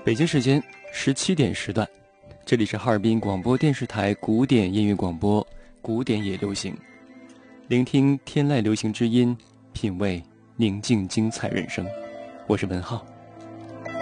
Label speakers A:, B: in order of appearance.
A: 北京时间17点时段，这里是哈尔滨广播电视台古典音乐广播，古典也流行，聆听天籁流行之音，品味宁静精彩人生。我是文浩。